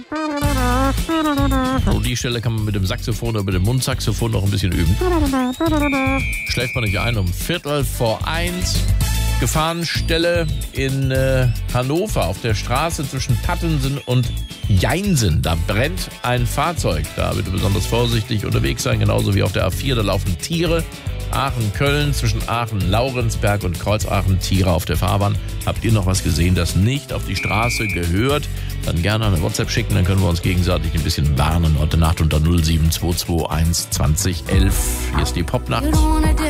Und die Stelle kann man mit dem Saxophon oder mit dem Mundsaxophon noch ein bisschen üben. Schläft man nicht ein um 1:15. Gefahrenstelle in Hannover auf der Straße zwischen Pattensen und Jeinsen. Da brennt ein Fahrzeug. Da bitte besonders vorsichtig unterwegs sein, genauso wie auf der A4. Da laufen Tiere. Aachen-Köln, zwischen Aachen-Laurenzberg und Kreuzaachen, Tiere auf der Fahrbahn. Habt ihr noch was gesehen, das nicht auf die Straße gehört? Dann gerne eine WhatsApp schicken, dann können wir uns gegenseitig ein bisschen warnen. Heute Nacht unter 07221 2011. Hier ist die Popnacht.